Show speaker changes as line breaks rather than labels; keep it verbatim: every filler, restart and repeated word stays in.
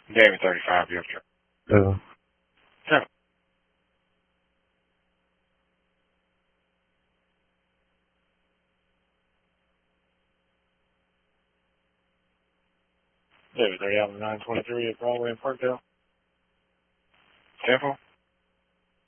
David thirty-five, yes, sir.
Uh,
Yeah. David thirty-five, nine twenty-three at Broadway in Parkdale. Temple.